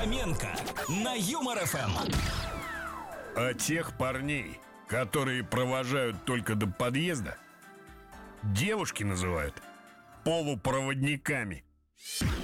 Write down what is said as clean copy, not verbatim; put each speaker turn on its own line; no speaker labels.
Фоменко на Юмор ФМ.
А тех парней, которые провожают только до подъезда, девушки называют полупроводниками.